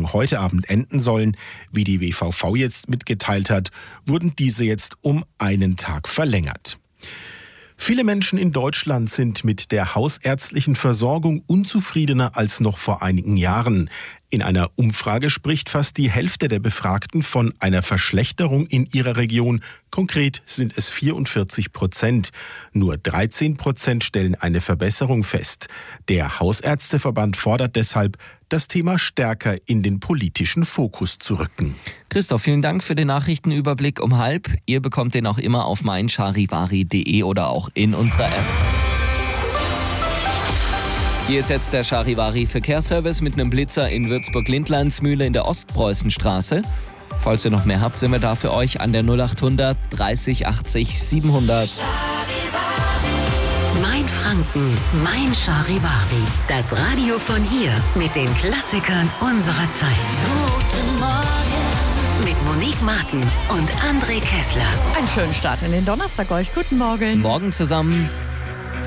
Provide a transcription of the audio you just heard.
Versorgung heute Abend enden sollen. Wie die WVV jetzt mitgeteilt hat, wurden diese jetzt um einen Tag verlängert. Viele Menschen in Deutschland sind mit der hausärztlichen Versorgung unzufriedener als noch vor einigen Jahren. In einer Umfrage spricht fast die Hälfte der Befragten von einer Verschlechterung in ihrer Region. Konkret sind es 44%. Nur 13% stellen eine Verbesserung fest. Der Hausärzteverband fordert deshalb, das Thema stärker in den politischen Fokus zu rücken. Christoph, vielen Dank für den Nachrichtenüberblick um 12:30. Ihr bekommt den auch immer auf meincharivari.de oder auch in unserer App. Hier ist jetzt der Charivari Verkehrsservice mit einem Blitzer in Würzburg-Lindlandsmühle in der Ostpreußenstraße. Falls ihr noch mehr habt, sind wir da für euch an der 0800 30 80 700. Mein Franken, mein Charivari. Das Radio von hier mit den Klassikern unserer Zeit. Guten Morgen. Mit Monique Martin und André Kessler. Einen schönen Start in den Donnerstag euch. Guten Morgen. Morgen zusammen.